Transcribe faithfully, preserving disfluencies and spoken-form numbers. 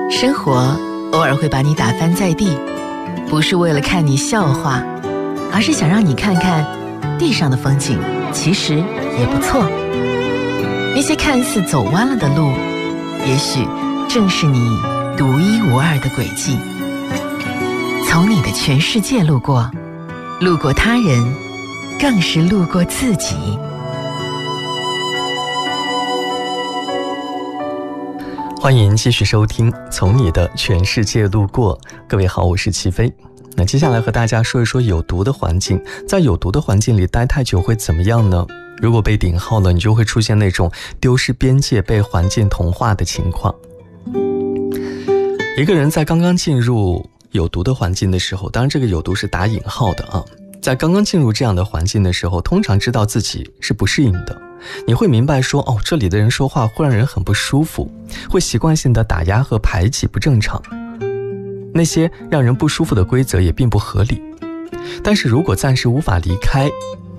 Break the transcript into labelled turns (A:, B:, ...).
A: 生活偶尔会把你打翻在地，不是为了看你笑话，而是想让你看看地上的风景其实也不错。那些看似走弯了的路，也许正是你独一无二的轨迹。从你的全世界路过，路过他人，更是路过自己。
B: 欢迎继续收听从你的全世界路过。各位好，我是齐飞。那接下来和大家说一说有毒的环境。在有毒的环境里待太久会怎么样呢？如果被顶号了，你就会出现那种丢失边界、被环境同化的情况。一个人在刚刚进入有毒的环境的时候，当然这个有毒是打引号的啊，在刚刚进入这样的环境的时候，通常知道自己是不适应的。你会明白说，哦，这里的人说话会让人很不舒服，会习惯性的打压和排挤不正常，那些让人不舒服的规则也并不合理。但是如果暂时无法离开，